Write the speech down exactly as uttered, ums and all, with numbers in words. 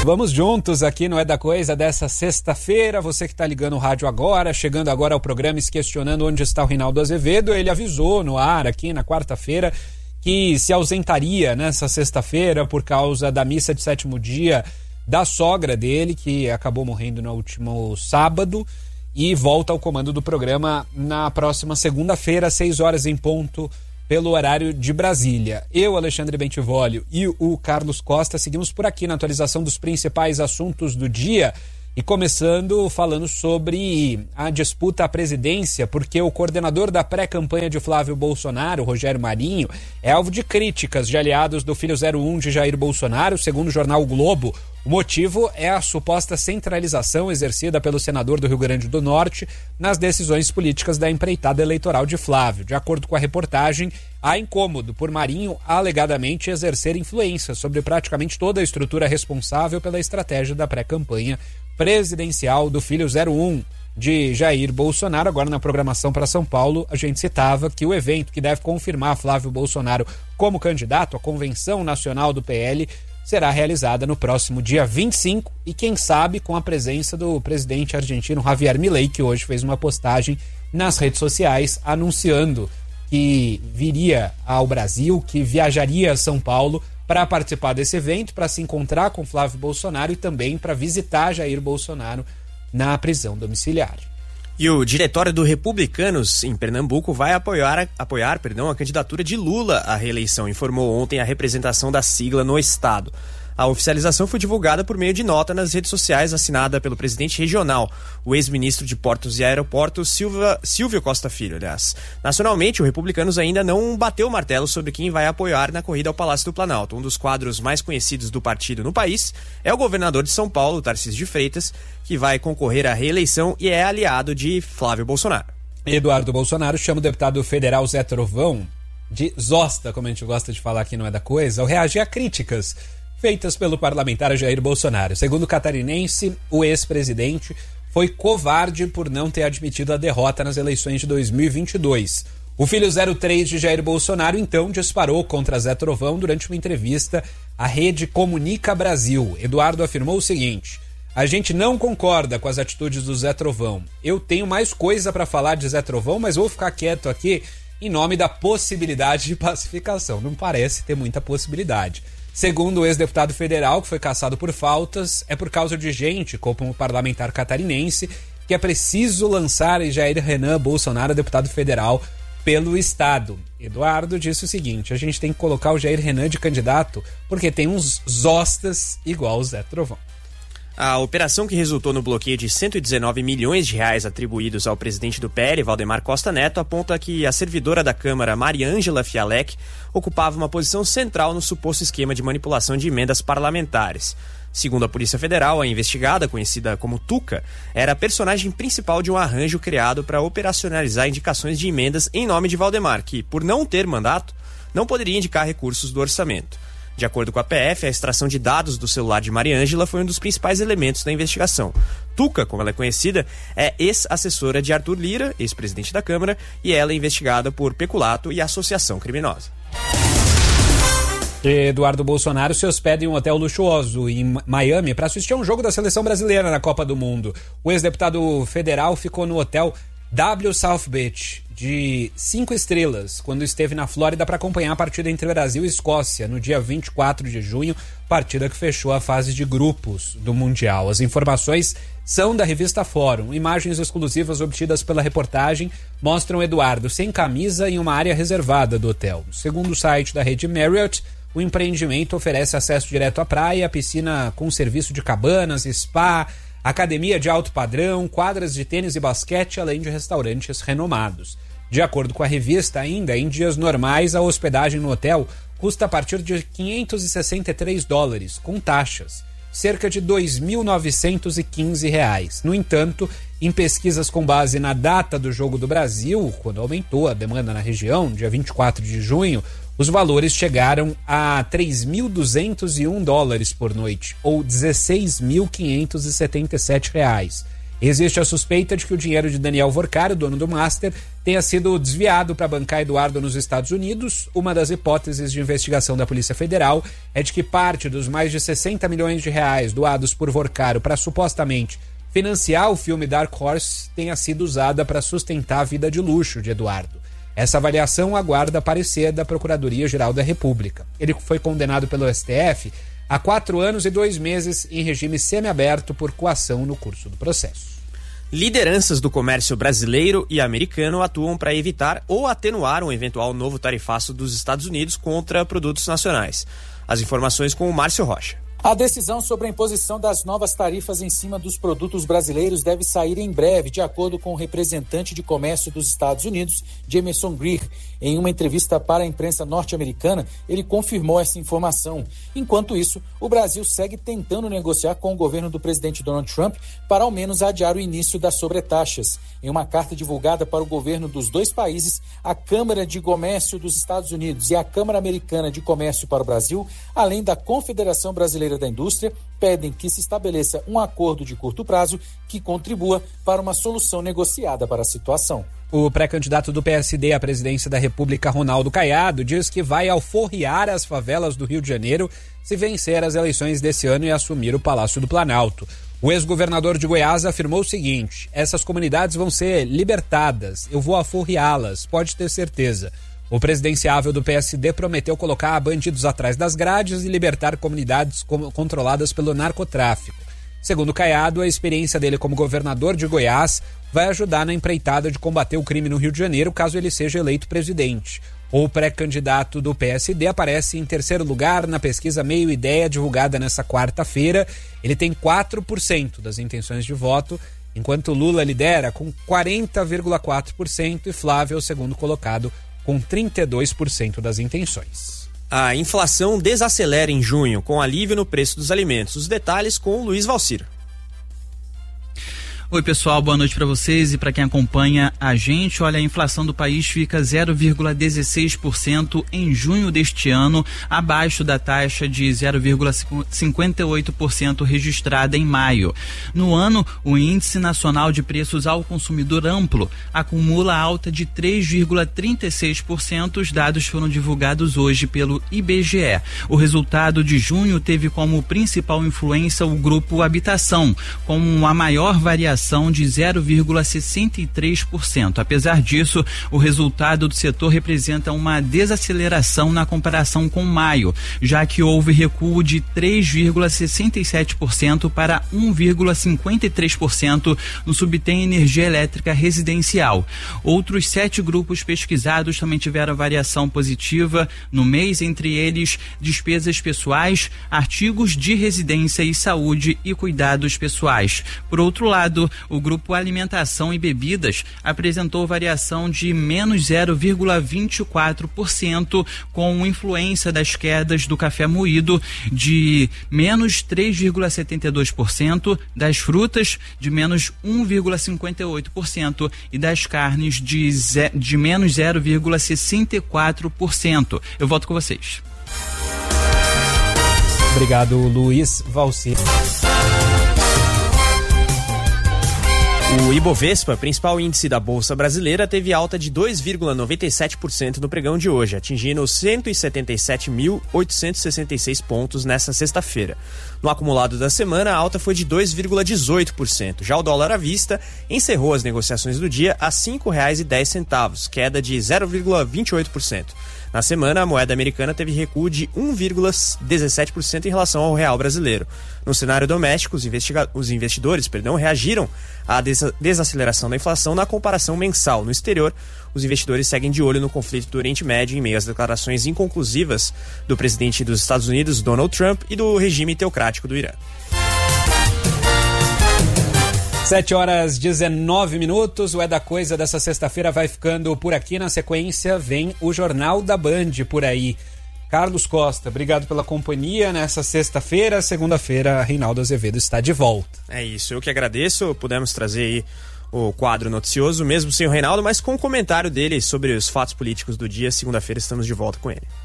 Vamos juntos aqui no É da Coisa dessa sexta-feira. Você que está ligando o rádio agora, chegando agora ao programa e se questionando onde está o Reinaldo Azevedo, ele avisou no ar aqui na quarta-feira que se ausentaria nessa sexta-feira por causa da missa de sétimo dia da sogra dele, que acabou morrendo no último sábado, e volta ao comando do programa na próxima segunda-feira, às seis horas em ponto, pelo horário de Brasília. Eu, Alexandre Bentivolio e o Carlos Costa seguimos por aqui na atualização dos principais assuntos do dia e começando falando sobre a disputa à presidência, porque o coordenador da pré-campanha de Flávio Bolsonaro, Rogério Marinho, é alvo de críticas de aliados do filho zero um de Jair Bolsonaro, segundo o jornal o Globo. O motivo é a suposta centralização exercida pelo senador do Rio Grande do Norte nas decisões políticas da empreitada eleitoral de Flávio. De acordo com a reportagem, há incômodo por Marinho alegadamente exercer influência sobre praticamente toda a estrutura responsável pela estratégia da pré-campanha presidencial do filho zero um de Jair Bolsonaro. Agora, na programação para São Paulo, a gente citava que o evento que deve confirmar Flávio Bolsonaro como candidato à Convenção Nacional do P L será realizada no próximo dia vinte e cinco e, quem sabe, com a presença do presidente argentino Javier Milei, que hoje fez uma postagem nas redes sociais anunciando que viria ao Brasil, que viajaria a São Paulo para participar desse evento, para se encontrar com Flávio Bolsonaro e também para visitar Jair Bolsonaro na prisão domiciliar. E o diretório do Republicanos em Pernambuco vai apoiar, apoiar perdão, a candidatura de Lula à reeleição, informou ontem a representação da sigla no estado. A oficialização foi divulgada por meio de nota nas redes sociais assinada pelo presidente regional, o ex-ministro de Portos e Aeroportos, Silva, Silvio Costa Filho, aliás. Nacionalmente, o Republicanos ainda não bateu o martelo sobre quem vai apoiar na corrida ao Palácio do Planalto. Um dos quadros mais conhecidos do partido no país é o governador de São Paulo, Tarcísio de Freitas, que vai concorrer à reeleição e é aliado de Flávio Bolsonaro. Eduardo Bolsonaro chama o deputado federal Zé Trovão de zosta, como a gente gosta de falar aqui não é da coisa, ao reagir a críticas feitas pelo parlamentar Jair Bolsonaro. Segundo o catarinense, o ex-presidente foi covarde por não ter admitido a derrota nas eleições de dois mil e vinte e dois. O filho zero três de Jair Bolsonaro, então, disparou contra Zé Trovão durante uma entrevista à rede Comunica Brasil. Eduardo afirmou o seguinte: a gente não concorda com as atitudes do Zé Trovão. Eu tenho mais coisa para falar de Zé Trovão, mas vou ficar quieto aqui em nome da possibilidade de pacificação. Não parece ter muita possibilidade. Segundo o ex-deputado federal, que foi cassado por faltas, é por causa de gente, como o parlamentar catarinense, que é preciso lançar Jair Renan Bolsonaro, deputado federal, pelo Estado. Eduardo disse o seguinte: a gente tem que colocar o Jair Renan de candidato porque tem uns zostas igual o Zé Trovão. A operação que resultou no bloqueio de cento e dezenove milhões de reais atribuídos ao presidente do P L, Valdemar Costa Neto, aponta que a servidora da Câmara, Mariângela Fialec, ocupava uma posição central no suposto esquema de manipulação de emendas parlamentares. Segundo a Polícia Federal, a investigada, conhecida como Tuca, era a personagem principal de um arranjo criado para operacionalizar indicações de emendas em nome de Valdemar, que, por não ter mandato, não poderia indicar recursos do orçamento. De acordo com a P F, a extração de dados do celular de Mariângela foi um dos principais elementos da investigação. Tuca, como ela é conhecida, é ex-assessora de Arthur Lira, ex-presidente da Câmara, e ela é investigada por peculato e associação criminosa. Eduardo Bolsonaro se hospeda em um hotel luxuoso em Miami para assistir a um jogo da seleção brasileira na Copa do Mundo. O ex-deputado federal ficou no hotel W South Beach de cinco estrelas quando esteve na Flórida para acompanhar a partida entre Brasil e Escócia no dia vinte e quatro de junho, partida que fechou a fase de grupos do Mundial. As informações são da revista Fórum. Imagens exclusivas obtidas pela reportagem mostram Eduardo sem camisa em uma área reservada do hotel. Segundo o site da rede Marriott, o empreendimento oferece acesso direto à praia, piscina com serviço de cabanas, spa, academia de alto padrão, quadras de tênis e basquete, além de restaurantes renomados. De acordo com a revista, ainda em dias normais, a hospedagem no hotel custa a partir de quinhentos e sessenta e três dólares, com taxas, cerca de dois mil novecentos e quinze reais. No entanto, em pesquisas com base na data do Jogo do Brasil, quando aumentou a demanda na região, dia vinte e quatro de junho, os valores chegaram a três mil duzentos e um dólares por noite, ou dezesseis mil quinhentos e setenta e sete reais. Existe a suspeita de que o dinheiro de Daniel Vorcari, dono do Master, tenha sido desviado para bancar Eduardo nos Estados Unidos. Uma das hipóteses de investigação da Polícia Federal é de que parte dos mais de sessenta milhões de reais doados por Vorcari para supostamente financiar o filme Dark Horse tenha sido usada para sustentar a vida de luxo de Eduardo. Essa avaliação aguarda parecer da Procuradoria-Geral da República. Ele foi condenado pelo S T F a quatro anos e dois meses em regime semiaberto por coação no curso do processo. Lideranças do comércio brasileiro e americano atuam para evitar ou atenuar um eventual novo tarifaço dos Estados Unidos contra produtos nacionais. As informações com o Márcio Rocha. A decisão sobre a imposição das novas tarifas em cima dos produtos brasileiros deve sair em breve, de acordo com o representante de comércio dos Estados Unidos, Jameson Greer. Em uma entrevista para a imprensa norte-americana, ele confirmou essa informação. Enquanto isso, o Brasil segue tentando negociar com o governo do presidente Donald Trump para ao menos adiar o início das sobretaxas. Em uma carta divulgada para o governo dos dois países, a Câmara de Comércio dos Estados Unidos e a Câmara Americana de Comércio para o Brasil, além da Confederação Brasileira da Indústria, pedem que se estabeleça um acordo de curto prazo que contribua para uma solução negociada para a situação. O pré-candidato do P S D à presidência da República, Ronaldo Caiado, diz que vai alforriar as favelas do Rio de Janeiro se vencer as eleições desse ano e assumir o Palácio do Planalto. O ex-governador de Goiás afirmou o seguinte: essas comunidades vão ser libertadas, eu vou alforriá-las, pode ter certeza. O presidenciável do P S D prometeu colocar bandidos atrás das grades e libertar comunidades controladas pelo narcotráfico. Segundo Caiado, a experiência dele como governador de Goiás vai ajudar na empreitada de combater o crime no Rio de Janeiro, caso ele seja eleito presidente. O pré-candidato do P S D aparece em terceiro lugar na pesquisa Meio Ideia, divulgada nessa quarta-feira. Ele tem quatro por cento das intenções de voto, enquanto Lula lidera com quarenta vírgula quatro por cento e Flávio é o segundo colocado com trinta e dois por cento das intenções. A inflação desacelera em junho, com alívio no preço dos alimentos. Os detalhes com o Luiz Valciro. Oi pessoal, boa noite para vocês e para quem acompanha a gente. Olha, a inflação do país fica zero vírgula dezesseis por cento em junho deste ano, abaixo da taxa de zero vírgula cinquenta e oito por cento registrada em maio. No ano, o Índice Nacional de Preços ao Consumidor Amplo acumula alta de três vírgula trinta e seis por cento. Os dados foram divulgados hoje pelo I B G E. O resultado de junho teve como principal influência o grupo Habitação, com a maior variação de zero vírgula sessenta e três por cento. Apesar disso, o resultado do setor representa uma desaceleração na comparação com maio, já que houve recuo de três vírgula sessenta e sete por cento para um vírgula cinquenta e três por cento no subtem energia elétrica residencial. Outros sete grupos pesquisados também tiveram variação positiva no mês, entre eles despesas pessoais, artigos de residência e saúde e cuidados pessoais. Por outro lado, o grupo Alimentação e Bebidas apresentou variação de menos zero vírgula vinte e quatro por cento, com influência das quedas do café moído de menos três vírgula setenta e dois por cento, das frutas de menos um vírgula cinquenta e oito por cento e das carnes de, ze- de menos zero vírgula sessenta e quatro por cento. Eu volto com vocês. Obrigado, Luiz Valcir. O Ibovespa, principal índice da Bolsa Brasileira, teve alta de dois vírgula noventa e sete por cento no pregão de hoje, atingindo cento e setenta e sete mil oitocentos e sessenta e seis pontos nesta sexta-feira. No acumulado da semana, a alta foi de dois vírgula dezoito por cento. Já o dólar à vista encerrou as negociações do dia a cinco reais e dez centavos, queda de zero vírgula vinte e oito por cento. Na semana, a moeda americana teve recuo de um vírgula dezessete por cento em relação ao real brasileiro. No cenário doméstico, os, investiga- os investidores perdão, reagiram à des- desaceleração da inflação na comparação mensal. No exterior, os investidores seguem de olho no conflito do Oriente Médio em meio às declarações inconclusivas do presidente dos Estados Unidos, Donald Trump, e do regime teocrático do Irã. sete horas e dezenove minutos, o É da Coisa dessa sexta-feira vai ficando por aqui. Na sequência vem o Jornal da Band por aí. Carlos Costa, obrigado pela companhia nessa sexta-feira. Segunda-feira, Reinaldo Azevedo está de volta. É isso, eu que agradeço. Pudemos trazer aí o quadro noticioso, mesmo sem o Reinaldo, mas com o comentário dele sobre os fatos políticos do dia. Segunda-feira estamos de volta com ele.